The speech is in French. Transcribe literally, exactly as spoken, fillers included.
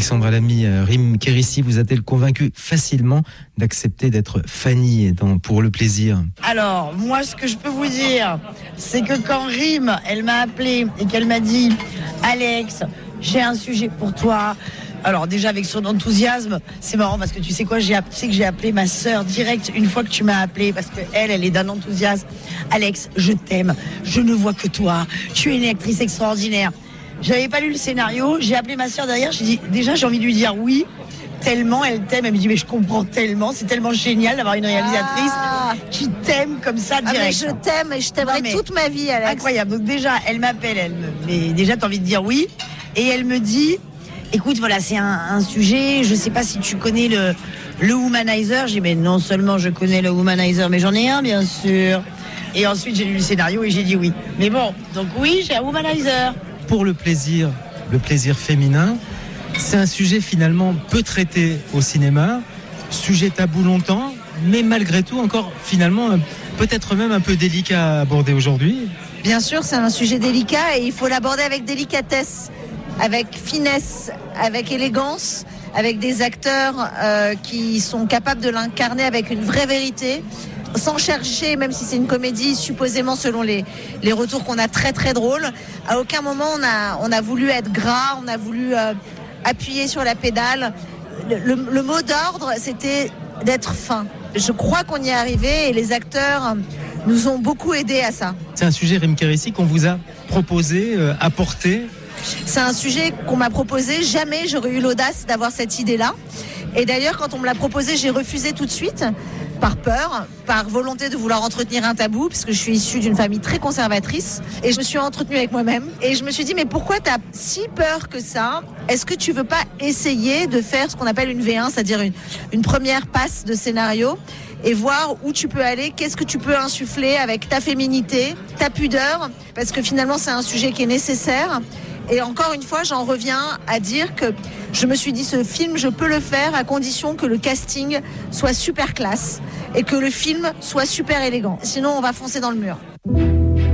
Alexandra Lamy, Rim Kérissi vous a-t-elle convaincu facilement d'accepter d'être Fanny dans Pour le plaisir? Alors, moi, ce que je peux vous dire, c'est que quand Rim, elle m'a appelé et qu'elle m'a dit « Alex, j'ai un sujet pour toi », alors déjà avec son enthousiasme, c'est marrant parce que tu sais quoi, j'ai, tu sais que j'ai appelé ma sœur direct une fois que tu m'as appelé parce que elle, elle est d'un enthousiasme. Alex, je t'aime, je ne vois que toi, tu es une actrice extraordinaire. J'avais pas lu le scénario, j'ai appelé ma sœur derrière, j'ai dit déjà j'ai envie de lui dire oui, tellement elle t'aime. Elle me dit mais je comprends tellement, c'est tellement génial d'avoir une réalisatrice ah. qui t'aime comme ça direct. Ah mais je t'aime et je t'aimerai non, toute ma vie, Alex. Incroyable. Donc déjà elle m'appelle, elle me, mais déjà t'as envie de dire oui et elle me dit écoute, voilà, c'est un, un sujet, je sais pas si tu connais le, le Womanizer. J'ai dit, mais non seulement je connais le Womanizer, mais j'en ai un, bien sûr. Et ensuite, j'ai lu le scénario et j'ai dit oui. Mais bon, donc oui, j'ai un Womanizer. Pour le plaisir, le plaisir féminin, c'est un sujet finalement peu traité au cinéma, sujet tabou longtemps, mais malgré tout encore finalement peut-être même un peu délicat à aborder aujourd'hui. Bien sûr, c'est un sujet délicat et il faut l'aborder avec délicatesse, avec finesse, avec élégance, avec des acteurs euh, qui sont capables de l'incarner avec une vraie vérité, sans chercher, même si c'est une comédie supposément selon les, les retours qu'on a très très drôles. À aucun moment on a, on a voulu être gras, on a voulu euh, appuyer sur la pédale. Le, le, le mot d'ordre, c'était d'être fin. Je crois qu'on y est arrivé et les acteurs nous ont beaucoup aidés à ça. C'est un sujet, Rim Kérissi, qu'on vous a proposé, euh, apporté. C'est un sujet qu'on m'a proposé. Jamais j'aurais eu l'audace d'avoir cette idée-là. Et d'ailleurs, quand on me l'a proposé, j'ai refusé tout de suite, par peur, par volonté de vouloir entretenir un tabou, parce que je suis issue d'une famille très conservatrice. Et je me suis entretenue avec moi-même. Et je me suis dit, mais pourquoi t'as si peur que ça? Est-ce que tu veux pas essayer de faire ce qu'on appelle une V un, c'est-à-dire une, une première passe de scénario, et voir où tu peux aller, qu'est-ce que tu peux insuffler avec ta féminité, ta pudeur, parce que finalement, c'est un sujet qui est nécessaire. Et encore une fois, j'en reviens à dire que je me suis dit, ce film, je peux le faire à condition que le casting soit super classe et que le film soit super élégant. Sinon, on va foncer dans le mur.